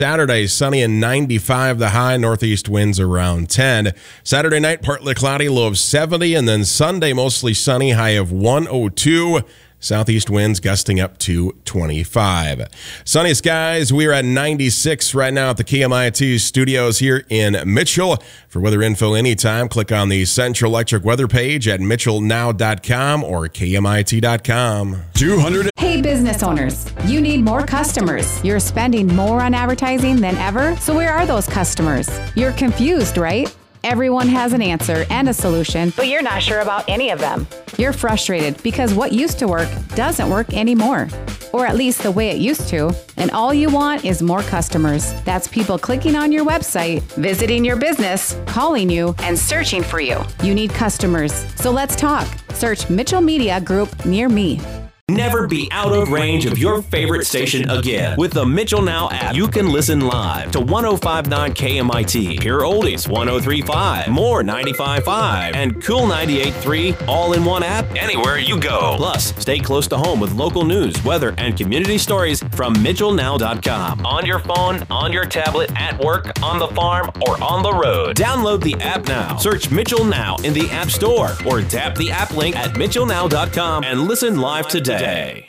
Saturday, sunny and 95 the high, northeast winds around 10. Saturday night, partly cloudy, low of 70. And then Sunday, mostly sunny, high of 102. Southeast winds gusting up to 25. Sunny skies. We are at 96 right now at the KMIT studios here in Mitchell. For weather info anytime, click on the Central Electric weather page at mitchellnow.com or KMIT.com. 200. Hey, business owners, you need more customers. You're spending more on advertising than ever. So where are those customers? You're confused, right? Everyone has an answer and a solution, but you're not sure about any of them. You're frustrated because what used to work doesn't work anymore, or at least the way it used to, and all you want is more customers. That's people clicking on your website, visiting your business, calling you, and searching for you. You need customers, so let's talk. Search Mitchell Media Group near me. Never be out of range of your favorite station again. With the Mitchell Now app, you can listen live to 105.9 KMIT, Pure Oldies 103.5, More 95.5, and Cool 98.3 all in one app anywhere you go. Plus, stay close to home with local news, weather, and community stories from MitchellNow.com. On your phone, on your tablet, at work, on the farm, or on the road. Download the app now. Search Mitchell Now in the App Store or tap the app link at MitchellNow.com and listen live today.